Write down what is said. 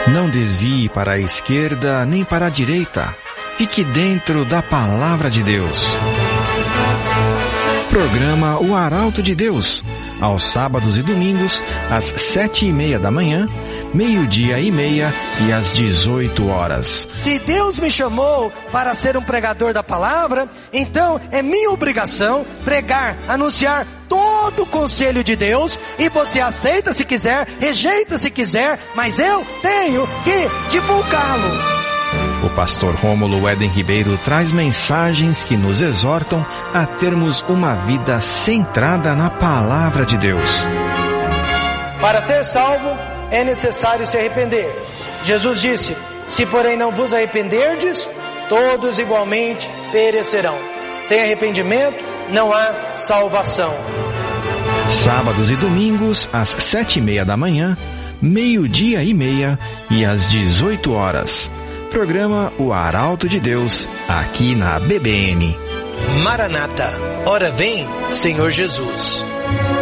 Não desvie para a esquerda nem para a direita. Fique dentro da Palavra de Deus. Programa O Arauto de Deus, aos sábados e domingos, às 7:30 da manhã, 12:30 e às 18 horas. Se Deus me chamou para ser um pregador da palavra, então é minha obrigação pregar, anunciar todo o conselho de Deus, e você aceita se quiser, rejeita se quiser, mas eu tenho que divulgá-lo. O pastor Rômulo Éden Ribeiro traz mensagens que nos exortam a termos uma vida centrada na Palavra de Deus. Para ser salvo, é necessário se arrepender. Jesus disse: se porém não vos arrependerdes, todos igualmente perecerão. Sem arrependimento, não há salvação. Sábados e domingos, às 7:30 da manhã, 12:30 e às 18 horas. Programa O Arauto de Deus, aqui na BBN. Maranata, ora vem, Senhor Jesus.